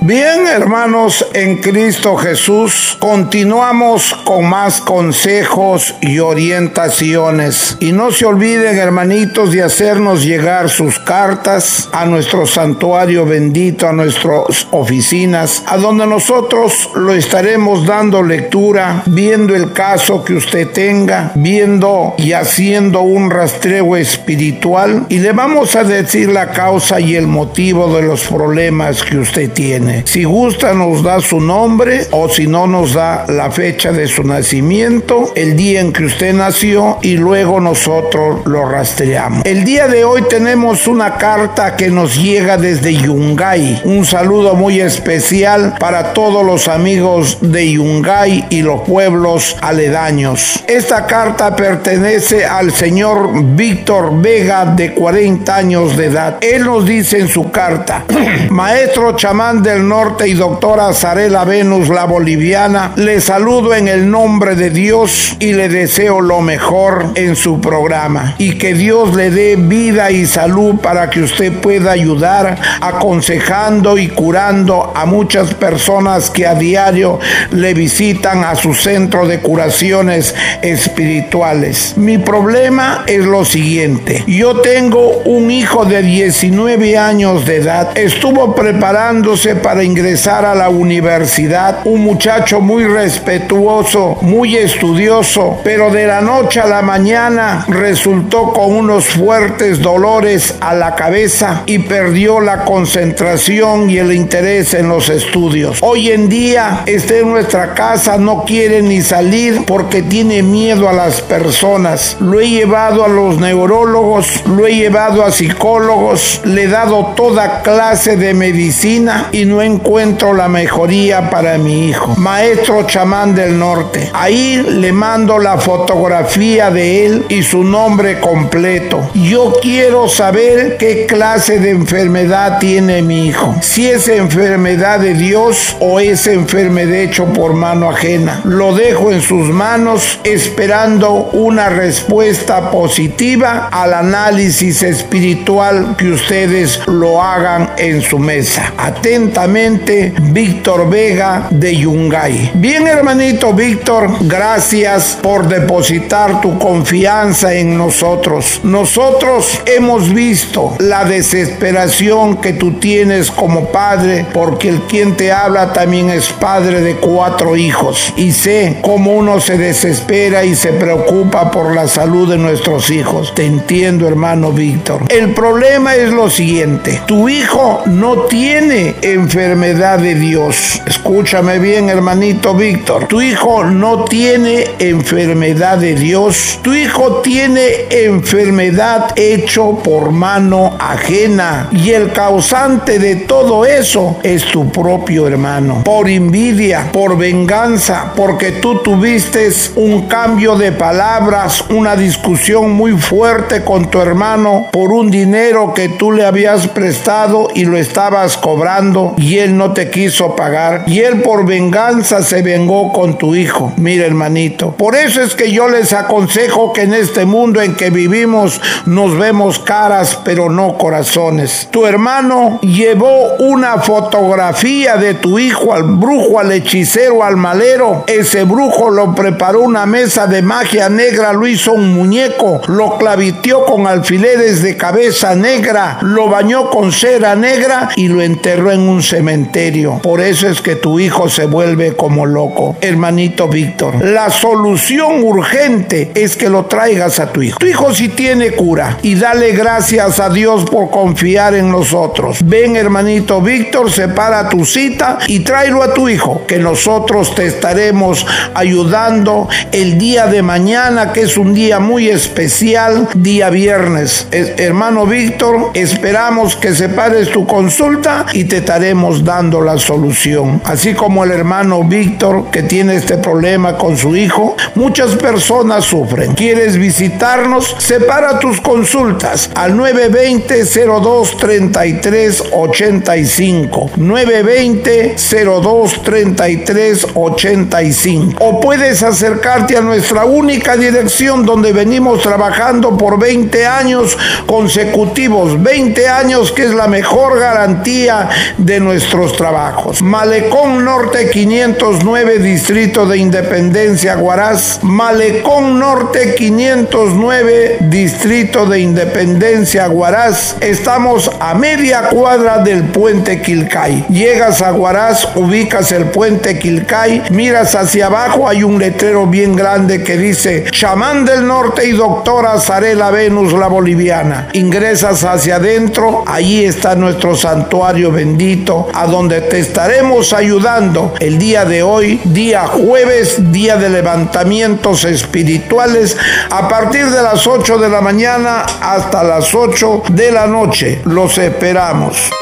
Bien, hermanos, en Cristo Jesús, continuamos con más consejos y orientaciones. Y no se olviden, hermanitos, de hacernos llegar sus cartas a nuestro santuario bendito, a nuestras oficinas, a donde nosotros lo estaremos dando lectura, viendo el caso que usted tenga, viendo y haciendo un rastreo espiritual, y le vamos a decir la causa y el motivo de los problemas que usted tiene. Si gusta, nos da su nombre, o si no, nos da la fecha de su nacimiento, el día en que usted nació, y luego nosotros lo rastreamos. El día de hoy tenemos una carta que nos llega desde Yungay. Un saludo muy especial para todos los amigos de Yungay y los pueblos aledaños. Esta carta pertenece al señor Víctor Vega, de 40 años de edad. Él nos dice en su carta: Maestro chamán del norte y doctora Zarela Venus, la boliviana, le saludo en el nombre de Dios y le deseo lo mejor en su programa, y que Dios le dé vida y salud para que usted pueda ayudar aconsejando y curando a muchas personas que a diario le visitan a su centro de curaciones espirituales. Mi problema es lo siguiente: yo tengo un hijo de 19 años de edad, estuvo preparándose para ingresar a la universidad, un muchacho muy respetuoso, muy estudioso, pero de la noche a la mañana resultó con unos fuertes dolores a la cabeza y perdió la concentración y el interés en los estudios. Hoy en día está en nuestra casa, no quiere ni salir porque tiene miedo a las personas. Lo he llevado a los neurólogos, lo he llevado a psicólogos, le he dado toda clase de medicina y no encuentro la mejoría para mi hijo. Maestro chamán del norte, ahí le mando la fotografía de él y su nombre completo. Yo quiero saber qué clase de enfermedad tiene mi hijo, si es enfermedad de Dios o es enfermedad hecho por mano ajena. Lo dejo en sus manos esperando una respuesta positiva al análisis espiritual que ustedes lo hagan en su mesa. Atentamente, Víctor Vega, de Yungay. Bien, hermanito Víctor, gracias por depositar tu confianza en nosotros. Nosotros hemos visto la desesperación que tú tienes como padre, porque el quien te habla también es padre de 4 hijos, y sé cómo uno se desespera y se preocupa por la salud de nuestros hijos. Te entiendo, hermano Víctor. El problema es lo siguiente: tu hijo no tiene enfermedad de Dios. Escúchame bien, hermanito Víctor. Tu hijo no tiene enfermedad de Dios. Tu hijo tiene enfermedad hecho por mano ajena. Y el causante de todo eso es tu propio hermano. Por envidia, por venganza, porque tú tuviste un cambio de palabras, una discusión muy fuerte con tu hermano por un dinero que tú le habías prestado y lo estabas cobrando, y él no te quiso pagar, y él por venganza se vengó con tu hijo. Mira, hermanito, por eso es que yo les aconsejo que en este mundo en que vivimos nos vemos caras pero no corazones. Tu hermano llevó una fotografía de tu hijo al brujo, al hechicero, al malero. Ese brujo lo preparó una mesa de magia negra, lo hizo un muñeco, lo claviteó con alfileres de cabeza negra, lo bañó con cera negra y lo enterró en un cementerio. Por eso es que tu hijo se vuelve como loco. Hermanito Víctor, la solución urgente es que lo traigas a tu hijo. Tu hijo sí tiene cura, y dale gracias a Dios por confiar en nosotros. Ven, hermanito Víctor, separa tu cita y tráelo a tu hijo, que nosotros te estaremos ayudando el día de mañana, que es un día muy especial, día viernes. Hermano Víctor, esperamos que separes tu consulta y te estaremos dando la solución. Así como el hermano Víctor, que tiene este problema con su hijo, muchas personas sufren. ¿Quieres visitarnos? Separa tus consultas al 920-02-33-85, 920-02-33-85, o puedes acercarte a nuestra única dirección donde venimos trabajando por 20 años consecutivos, 20 años, que es la mejor garantía de nuestra nuestros trabajos. Malecón Norte 509, Distrito de Independencia, Huaraz. Malecón Norte 509, Distrito de Independencia, Huaraz. Estamos a media cuadra del puente Quilcay. Llegas a Huaraz, ubicas el puente Quilcay, miras hacia abajo, hay un letrero bien grande que dice Chamán del Norte y Doctora Zarela Venus la Boliviana. Ingresas hacia adentro, allí está nuestro santuario bendito, a donde te estaremos ayudando el día de hoy, día jueves, día de levantamientos espirituales, a partir de las 8 de la mañana hasta las 8 de la noche. Los esperamos.